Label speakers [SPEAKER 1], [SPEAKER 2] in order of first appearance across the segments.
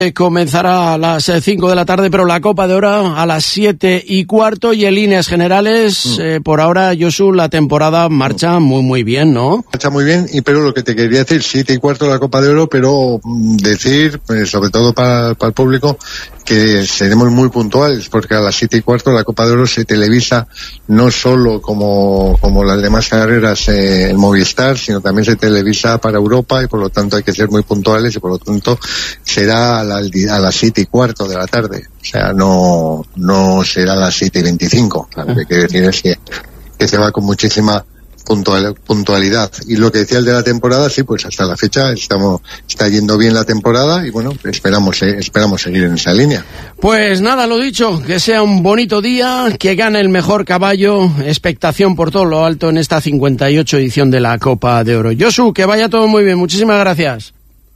[SPEAKER 1] Comenzará a las 5 de la tarde, pero la Copa de Oro a las 7:15 y en líneas generales, por ahora, Josu, la temporada marcha muy bien, ¿no?
[SPEAKER 2] Marcha muy bien, pero lo que te quería decir, 7:15 la Copa de Oro, pero decir, sobre todo para el público, que seremos muy puntuales, porque a las 7:15 la Copa de Oro se televisa no solo como las demás carreras en Movistar, sino también se televisa para Europa y por lo tanto hay que ser muy puntuales y por lo tanto será a las 7:15 de la tarde. O sea, no será a las 7:25. Lo que quiere decir es que se va con muchísima puntualidad. Y lo que decía el de la temporada, sí, pues hasta la fecha está yendo bien la temporada y bueno, esperamos seguir en esa línea.
[SPEAKER 1] Pues nada, lo dicho, que sea un bonito día, que gane el mejor caballo, expectación por todo lo alto en esta 58 edición de la Copa de Oro. Josu, que vaya todo muy bien, muchísimas gracias.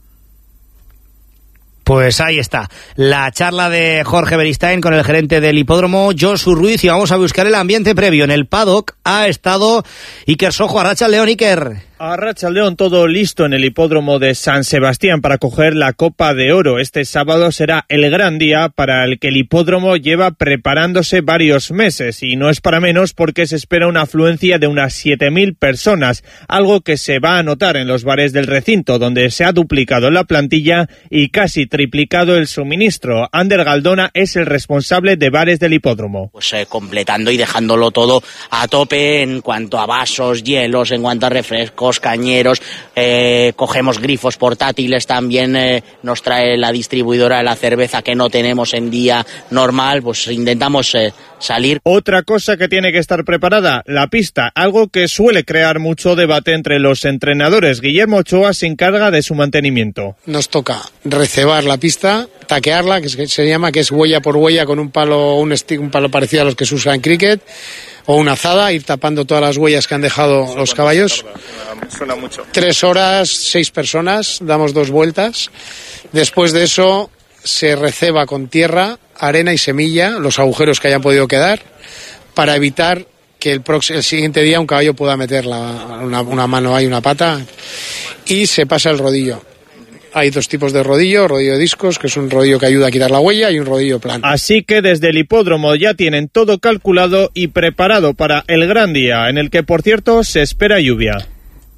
[SPEAKER 3] Pues ahí está, la charla de Jorge Beristain con el gerente del hipódromo, Josu Ruiz, y vamos a buscar el ambiente previo. En el paddock ha estado Iker Sojo. Arratsaldeon, Iker.
[SPEAKER 4] Arratsaldeon, todo listo en el hipódromo de San Sebastián para coger la Copa de Oro. Este sábado será el gran día para el que el hipódromo lleva preparándose varios meses, y no es para menos porque se espera una afluencia de unas 7.000 personas, algo que se va a notar en los bares del recinto, donde se ha duplicado la plantilla y casi triplicado el suministro. Ander Galdona es el responsable de bares del hipódromo.
[SPEAKER 5] Pues completando y dejándolo todo a tope en cuanto a vasos, hielos, en cuanto a refrescos, cañeros, cogemos grifos portátiles también, nos trae la distribuidora de la cerveza que no tenemos en día normal, pues intentamos salir.
[SPEAKER 4] Otra cosa que tiene que estar preparada, la pista, algo que suele crear mucho debate entre los entrenadores. Guillermo Ochoa se encarga de su mantenimiento.
[SPEAKER 6] Nos toca recebar la pista, taquearla, que se llama, que es huella por huella con un palo parecido a los que se usa en cricket, o una azada, ir tapando todas las huellas que han dejado los caballos.
[SPEAKER 4] Suena mucho.
[SPEAKER 6] 3 horas, 6 personas, damos 2 vueltas. Después de eso se receba con tierra, arena y semilla los agujeros que hayan podido quedar, para evitar que el siguiente día un caballo pueda meter una mano ahí, una pata, y se pasa el rodillo. Hay 2 tipos de rodillo de discos, que es un rodillo que ayuda a quitar la huella, y un rodillo plano.
[SPEAKER 4] Así que desde el hipódromo ya tienen todo calculado y preparado para el gran día, en el que, por cierto, se espera lluvia.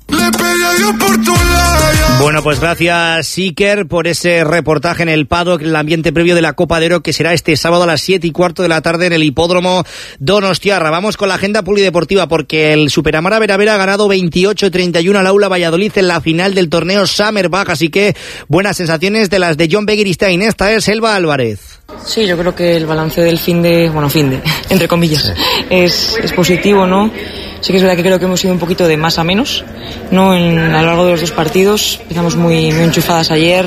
[SPEAKER 3] Bueno, pues gracias, Iker, por ese reportaje en el paddock, el ambiente previo de la Copa de Oro, que será este sábado a las 7:15 de la tarde en el hipódromo Donostiarra. Vamos con la agenda polideportiva, porque el Superamara Veravera ha ganado 28-31 al Aula Valladolid en la final del torneo Summerbach, así que buenas sensaciones de las de John Begiristain. Esta es Elba Álvarez.
[SPEAKER 7] Sí, yo creo que el balance del fin de, entre comillas, es positivo, ¿no? Sí que es verdad que creo que hemos ido un poquito de más a menos, ¿no? A lo largo de los 2 partidos empezamos muy enchufadas ayer,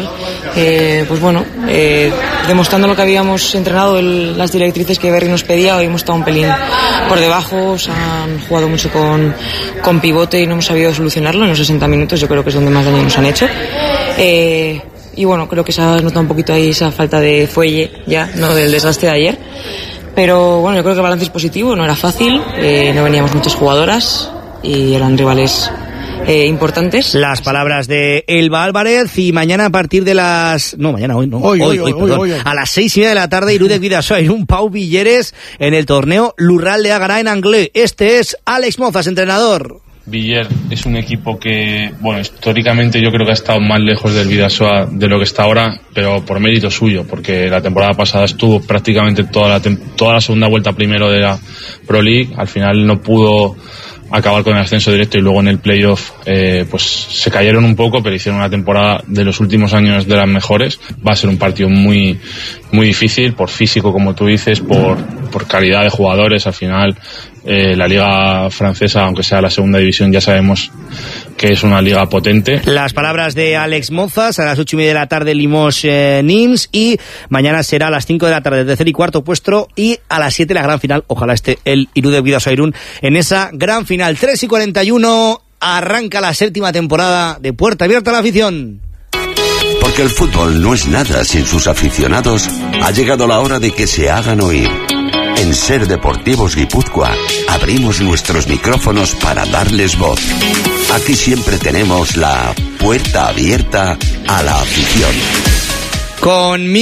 [SPEAKER 7] demostrando lo que habíamos entrenado, las directrices que Berry nos pedía. Hoy hemos estado un pelín por debajo, se han jugado mucho con pivote y no hemos sabido solucionarlo en los 60 minutos, yo creo que es donde más daño nos han hecho. Y bueno, creo que se ha notado un poquito ahí esa falta de fuelle ya, ¿no? Del desgaste de ayer. Pero bueno, yo creo que el balance es positivo, no era fácil, no veníamos muchas jugadoras y eran rivales importantes.
[SPEAKER 3] Las palabras de Elba Álvarez. Y mañana a partir de las... No, mañana, hoy no. Hoy. A las 6:30 de la tarde, Irudek Bidasoa-Irún, Pau Villeres en el torneo Lural de Agará en Anglés. Este es Alex Mozas, entrenador.
[SPEAKER 8] Villar es un equipo que, históricamente yo creo que ha estado más lejos del Bidasoa de lo que está ahora, pero por mérito suyo, porque la temporada pasada estuvo prácticamente toda la segunda vuelta primero de la Pro League. Al final no pudo acabar con el ascenso directo y luego en el playoff pues se cayeron un poco, pero hicieron una temporada de los últimos años de las mejores. Va a ser un partido muy muy difícil, por físico, como tú dices, por calidad de jugadores. Al final la liga francesa, aunque sea la segunda división, ya sabemos que es una liga potente.
[SPEAKER 3] Las palabras de Alex Mozas. A las 8:30 de la tarde Limoges-Nimes, y mañana será a las 5 de la tarde el tercer y cuarto puesto, y a las 7 la gran final. Ojalá esté el Irudek Bidasoa-Irún en esa gran final. 3:41 arranca la 7ª temporada de Puerta Abierta a la Afición.
[SPEAKER 9] Porque el fútbol no es nada sin sus aficionados, ha llegado la hora de que se hagan oír. En Ser Deportivos Guipúzcoa abrimos nuestros micrófonos para darles voz. Aquí siempre tenemos la puerta abierta a la afición.
[SPEAKER 3] Con